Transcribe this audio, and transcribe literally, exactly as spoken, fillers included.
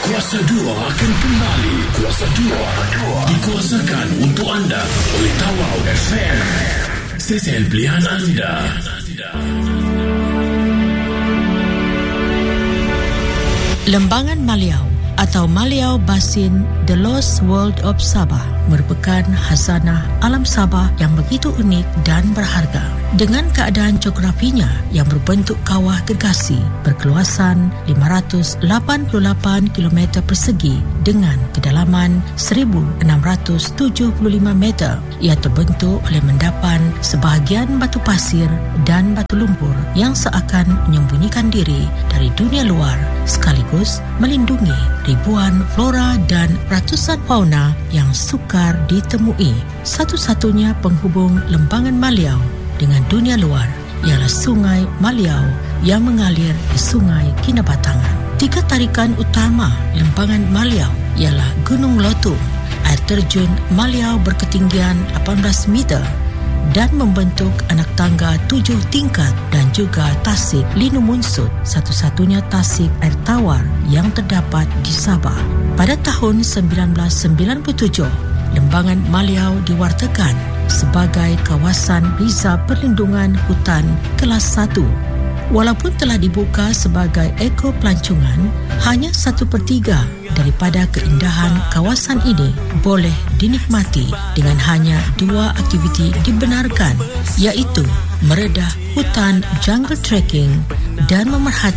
Kuasa dua akan kembali. Kuasa dua dikuasakan untuk anda oleh Tawau F M, stesen pilihan anda. Lembangan Maliau atau Maliau Basin The Lost World of Sabah merupakan khazanah alam Sabah yang begitu unik dan berharga. Dengan keadaan geografinya yang berbentuk kawah gergasi berkeluasan lima ratus lapan puluh lapan kilometer persegi dengan kedalaman seribu enam ratus tujuh puluh lima meter, ia terbentuk oleh mendapan sebahagian batu pasir dan batu lumpur yang seakan menyembunyikan diri dari dunia luar sekaligus melindungi ribuan flora dan ratusan fauna yang sukar ditemui. Satu-satunya penghubung Lembangan Maliau dengan dunia luar ialah Sungai Maliau yang mengalir di Sungai Kinabatangan. Tiga tarikan utama Lembangan Maliau ialah Gunung Lotung, air terjun Maliau berketinggian lapan belas meter dan membentuk anak tangga tujuh tingkat, dan juga Tasik Linu Munsut, satu-satunya tasik air tawar yang terdapat di Sabah. Pada tahun sembilan belas sembilan puluh tujuh, Lembangan Maliau diwartakan sebagai kawasan Reserve Perlindungan Hutan kelas satu. Walaupun telah dibuka sebagai ekopelancongan, hanya satu per tiga daripada keindahan kawasan ini boleh dinikmati dengan hanya dua aktiviti dibenarkan, iaitu meredah hutan jungle trekking dan memerhati